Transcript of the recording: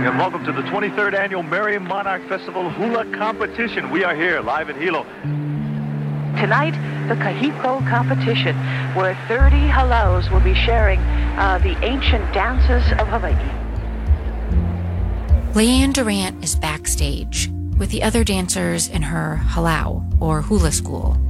and welcome to the 23rd Annual Merry Monarch Festival Hula Competition. We are here live in Hilo. Tonight, the Kahiko competition, where 30 halau will be sharing the ancient dances of Hawaii. Leanne Durant is backstage with the other dancers in her halau, or hula school.